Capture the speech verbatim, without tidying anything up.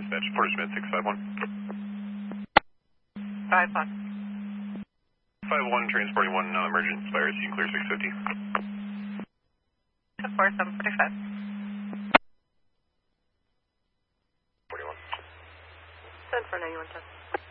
Dispatch, Porter Smith, six five one. five one. five one, transporting one uh, emergent Spires, you can clear six fifty. two four seven forty-five. forty-one. Send for ninety-one ten.